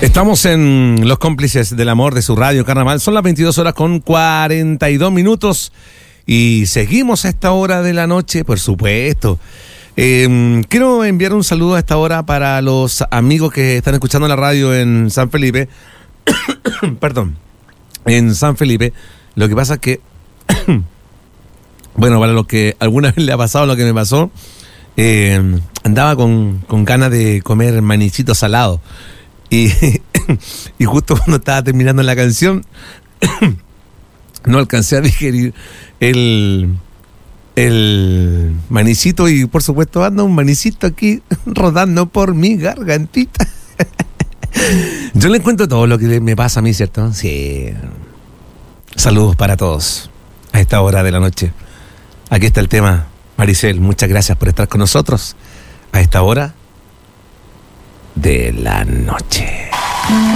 Estamos en Los Cómplices del Amor de su radio Carnaval. Son las 22 horas con 42 minutos y seguimos a esta hora de la noche, por supuesto. Quiero enviar un saludo a esta hora para los amigos que están escuchando la radio en San Felipe. Perdón, en San Felipe. Lo que pasa es que, bueno, para los que alguna vez le ha pasado lo que me pasó, andaba con ganas de comer manicito salado. Y justo cuando estaba terminando la canción, no alcancé a digerir el manicito y por supuesto anda un manicito aquí rodando por mi gargantita. Yo le cuento todo lo que me pasa a mí, ¿cierto? Sí. Saludos para todos a esta hora de la noche. Aquí está el tema, Maricel. Muchas gracias por estar con nosotros a esta hora de la noche.